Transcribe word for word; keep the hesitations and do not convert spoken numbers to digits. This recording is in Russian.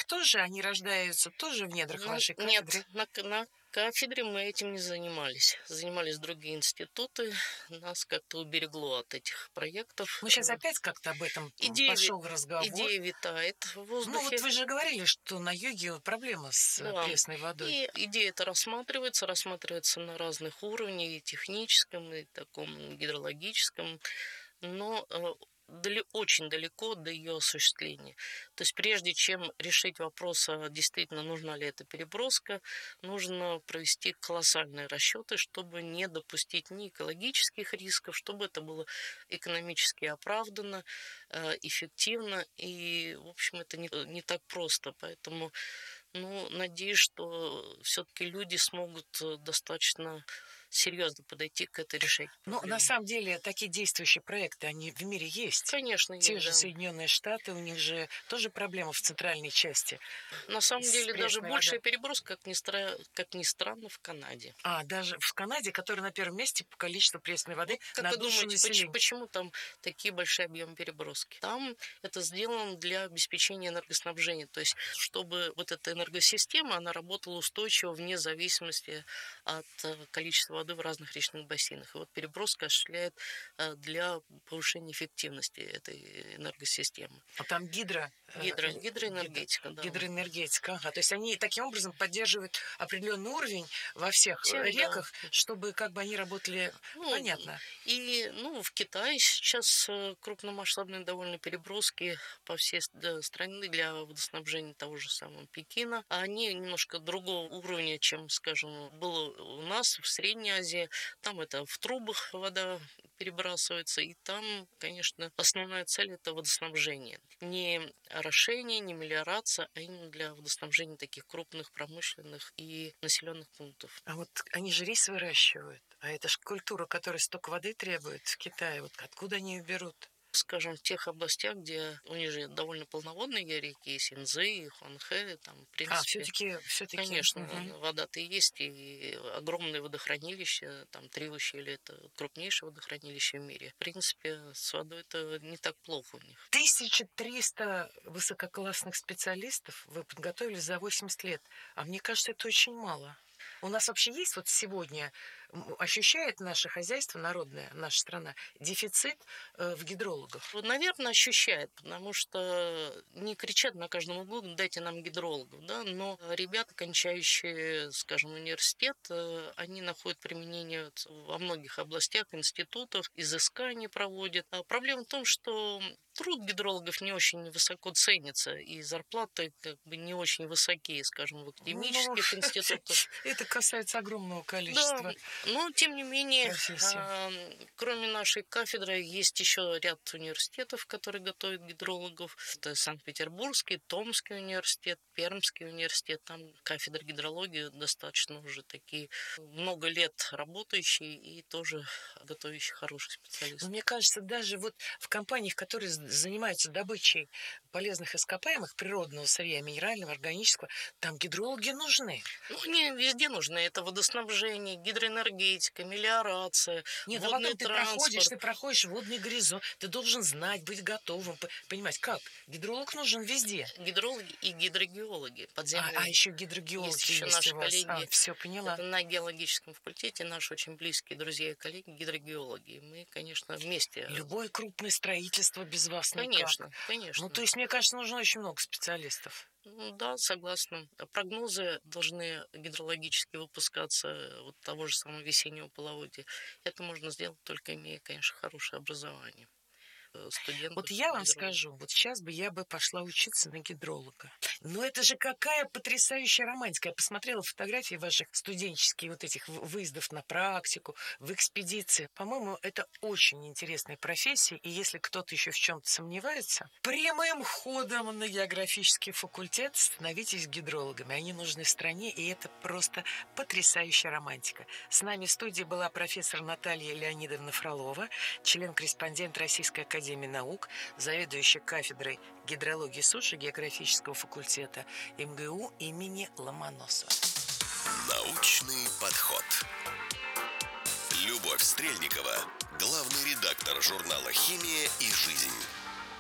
тоже, они рождаются тоже в недрах Ну, вашей нет, кафедры? на, к- на кафедре мы этим не занимались. Занимались другие институты. Нас как-то уберегло от этих проектов. Ну, сейчас Э, опять как-то об этом м, Идея, ви- пошел разговор. идея витает в Ну, вот воздухе. вы же говорили, что на юге проблема с э, Да, пресной водой. и идея эта рассматривается, рассматривается на разных уровнях, и техническом, и таком гидрологическом, но э, дали- очень далеко до ее осуществления. То есть прежде чем решить вопрос, а действительно нужна ли эта переброска, нужно провести колоссальные расчеты, чтобы не допустить ни экологических рисков, чтобы это было экономически оправданно, э, эффективно, и, в общем, это не, не так просто. Поэтому, ну, надеюсь, что все-таки люди смогут э, достаточно серьезно подойти к этой решению Ну, на проблемы. самом деле, такие действующие проекты, они в мире есть. Конечно, Те есть, же да. Соединенные Штаты, у них же тоже проблема в центральной части На самом с деле даже пресной большая водой. переброска, как ни, стра- как ни странно, в Канаде. А, даже в Канаде, которая на первом месте по количеству пресной воды Вот как на вы душу думаете, поч- населения. почему там такие большие объемы переброски? Там это сделано для обеспечения энергоснабжения, то есть чтобы вот эта энергосистема, она работала устойчиво вне зависимости от э, количества воды в разных речных бассейнах. И вот переброска осуществляет э, для повышения эффективности этой энергосистемы. А там гидро, э, Гидро, э, гидроэнергетика, да. гидроэнергетика. Ага. То есть они таким образом поддерживают определенный уровень во всех э, Всем, да. реках, чтобы как бы они работали Ну, понятно. и ну, в Китае сейчас э, крупномасштабные довольно переброски по всей с- да, стране для водоснабжения того же самого Пекина. А они немножко другого уровня, чем, скажем, было у нас в Средней Азии. Там это в трубах вода перебрасывается, и там, конечно, основная цель это водоснабжение. Не орошение, не мелиорация, а именно для водоснабжения таких крупных промышленных и населенных пунктов. А вот они же рис выращивают. А это же культура, которая столько воды требует в Китае. Вот откуда они ее берут? Скажем, в тех областях, где у них же довольно полноводные реки, Синьцзы, Хуанхэ, там, в А, принципе, все-таки, все-таки. конечно, вода-то и есть, и огромные водохранилища, там, три ущелья, это крупнейшее водохранилище в мире. В принципе, с водой это не так плохо у них. тысяча триста высококлассных специалистов вы подготовили за восемьдесят лет. А мне кажется, это очень мало. У нас вообще есть вот сегодня, м, ощущает наше хозяйство народное, наша страна, дефицит э, в гидрологах? Вот, наверное, ощущает, потому что не кричат на каждом углу, дайте нам гидрологов, да, но ребята, кончающие, скажем, университет, э, они находят применение вот во многих областях, институтах, изыскания проводят. А проблема в том, что труд гидрологов не очень высоко ценится, и зарплаты как бы не очень высокие, скажем, в академических Ну, институтах. это касается огромного Да, количества но тем не менее, профессий. а, кроме нашей кафедры, есть еще ряд университетов, которые готовят гидрологов. Это Санкт-Петербургский, Томский университет, Пермский университет. Там кафедры гидрологии достаточно уже такие много лет работающие и тоже готовящие хороших Но специалистов. мне кажется, даже вот в компаниях, которые з- занимаются добычей полезных ископаемых, природного сырья, минерального, органического, там гидрологи нужны. Ну, они везде нужны. Это водоснабжение, гидроэнергетика, мелиорация, Нет, а водный потом ты проходишь, транспорт. ты проходишь водный горизонт, ты должен знать, быть готовым, п- понимать, как? Гидролог нужен везде. Гидрологи и гидрогеологи, А, подземные. а еще гидрогеологи Есть есть, еще у наши вас. А, коллеги, все поняла. это на геологическом факультете, наши очень близкие друзья и коллеги, гидрогеологи. И мы, конечно, вместе. Любое крупное строительство без вас никак. Конечно, конечно. Ну, то есть, мне кажется, нужно очень много специалистов. Ну да, согласна. Прогнозы должны гидрологически выпускаться вот того же самого весеннего половодья. Это можно сделать только имея, конечно, хорошее образование э, студентов. Вот я вам гидрологов. скажу, вот сейчас бы я бы пошла учиться на гидролога. Но это же какая потрясающая романтика. Я посмотрела фотографии ваших студенческих вот этих в- выездов на практику, в экспедиции. По-моему, это очень интересная профессия. И если кто-то еще в чем-то сомневается, прямым ходом на географический факультет становитесь гидрологами. Они нужны в стране, и это просто потрясающая романтика. С нами в студии была профессор Наталья Леонидовна Фролова, член-корреспондент Российской академии наук, заведующая кафедрой гидрологии суши географического факультета эм гэ у имени Ломоносова. Научный подход. Любовь Стрельникова, главный редактор журнала «Химия и жизнь».